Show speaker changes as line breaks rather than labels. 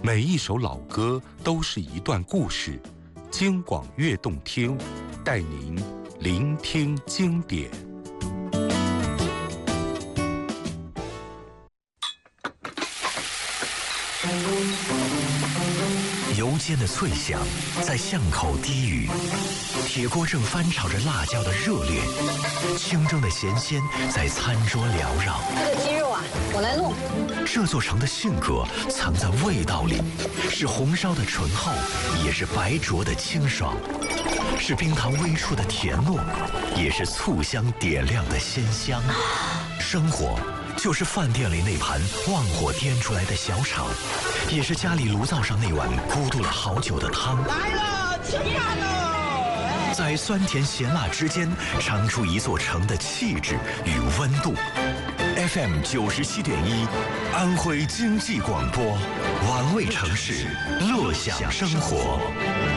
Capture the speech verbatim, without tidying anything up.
每一首老歌都是一段故事，京广乐动听，带您聆听经典。
油煎的脆响在巷口低语，铁锅正翻炒着辣椒的热烈，清蒸的咸鲜在餐桌缭绕。
这个鸡肉啊，我来弄。
这座城的性格藏在味道里，是红烧的醇厚，也是白灼的清爽，是冰糖微出的甜糯，也是醋香点亮的鲜香。生活就是饭店里那盘旺火颠出来的小炒，也是家里炉灶上那碗咕嘟了好久的汤。
来了，吃饭喽！
在酸甜咸辣之间，尝出一座城的气质与温度。F M 九十七点一，安徽经济广播，玩味城市，乐享生活。